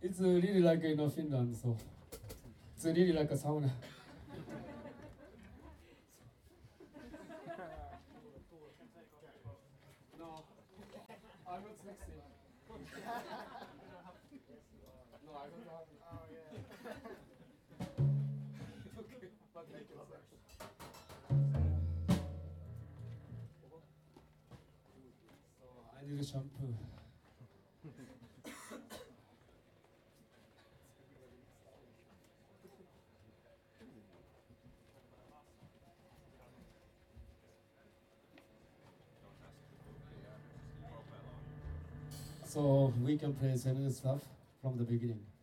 It's really like in Finland, so it's really like a sauna. No, I'm not sexy. No, I don't have. Oh yeah. Okay, but make it sex. So I need a shampoo. So we can play similar stuff from the beginning.